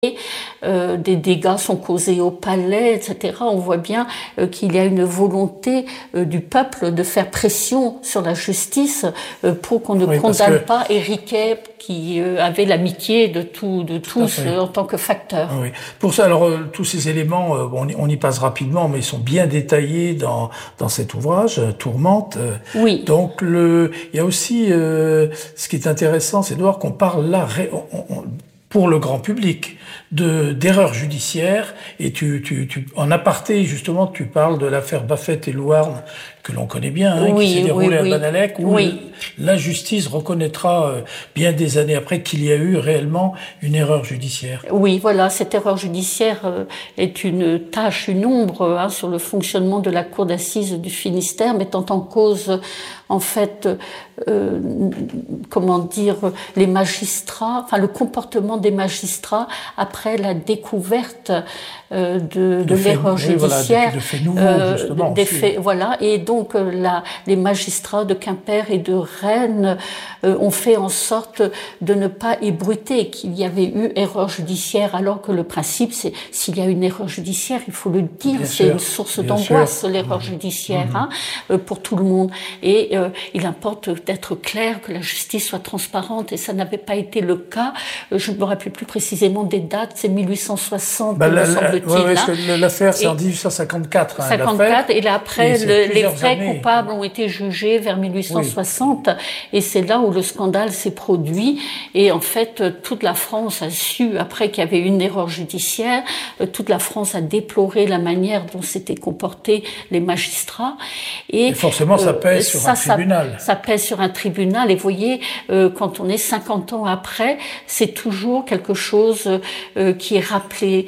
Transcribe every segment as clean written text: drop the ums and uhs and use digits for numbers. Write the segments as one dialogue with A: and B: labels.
A: Des dégâts sont causés au palais, etc. On voit bien qu'il y a une volonté du peuple de faire pression sur la justice pour qu'on ne condamne pas Ériquet, qui avait l'amitié de tous en tant que facteur.
B: Oui. Pour ça, alors tous ces éléments, on y passe rapidement, mais ils sont bien détaillés dans cet ouvrage, Tourmente.
A: Oui.
B: Donc il y a aussi ce qui est intéressant, c'est de voir qu'on parle là pour le grand public d'erreurs judiciaires, et en aparté justement tu parles de l'affaire Baffet et Louarn, que l'on connaît bien, qui s'est déroulée à Banalec, où la justice reconnaîtra bien des années après qu'il y a eu réellement une erreur judiciaire.
A: Oui, voilà, cette erreur judiciaire est une tache, une ombre sur le fonctionnement de la cour d'assises du Finistère, mettant en cause en fait, les magistrats, enfin le comportement des magistrats après la découverte de l'erreur judiciaire,
B: de faits nouveaux, justement.
A: Et donc les magistrats de Quimper et de Rennes ont fait en sorte de ne pas ébruiter qu'il y avait eu erreur judiciaire, alors que le principe, c'est s'il y a une erreur judiciaire, il faut le dire, c'est une source d'angoisse, l'erreur judiciaire, pour tout le monde. Et il importe d'être clair, que la justice soit transparente, et ça n'avait pas été le cas. Je ne me rappelle plus précisément des dates, c'est 1860, me semble-t-il.
B: L'affaire, c'est en 1854.
A: 54, et là après, les vrais coupables ont été jugés vers 1860, et c'est là où le scandale s'est produit. Et en fait, toute la France a su, après qu'il y avait une erreur judiciaire, toute la France a déploré la manière dont s'étaient comportés les magistrats. Et
B: forcément, ça pèse sur un tribunal.
A: Ça pèse sur un tribunal, et vous voyez, quand on est 50 ans après, c'est toujours quelque chose qui est rappelé.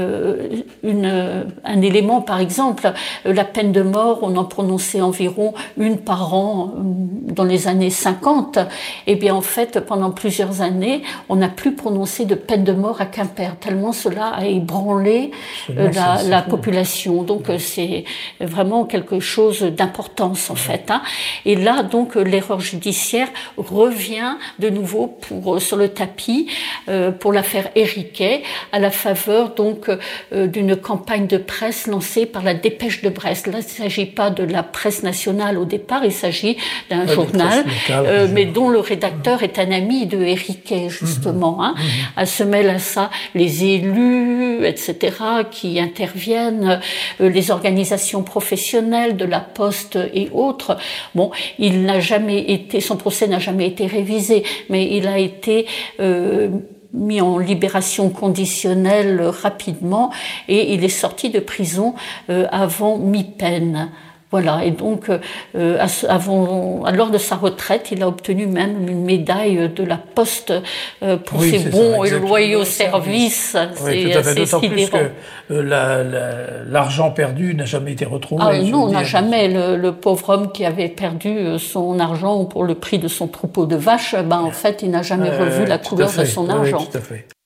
A: Un élément, par exemple, la peine de mort, on en prononçait environ une par an dans les années 50. Et bien, en fait, pendant plusieurs années, on n'a plus prononcé de peine de mort à Quimper, tellement cela a ébranlé la population. Donc, c'est vraiment quelque chose d'importance, en fait. Et là, donc, l'erreur judiciaire revient de nouveau sur le tapis pour l'affaire Ériquet, à la faveur donc d'une campagne de presse lancée par la Dépêche de Brest. Là, il ne s'agit pas de la presse nationale au départ, il s'agit d'un journal, mais dont le rédacteur est un ami de Ériquet, justement. Se mêlent à ça les élus, etc., qui interviennent, les organisations professionnelles de la Poste et autres. Bon, son procès n'a jamais été révisé, mais il a été mis en libération conditionnelle rapidement, et il est sorti de prison avant mi-peine. Voilà, et donc lors de sa retraite, il a obtenu même une médaille de la Poste pour ses bons et loyaux services.
B: Oui, tout à fait. D'autant plus que l'argent perdu n'a jamais été retrouvé.
A: Non, on n'a jamais. Le pauvre homme qui avait perdu son argent pour le prix de son troupeau de vaches, en fait, il n'a jamais revu la couleur de son argent.
B: Oui, tout à fait.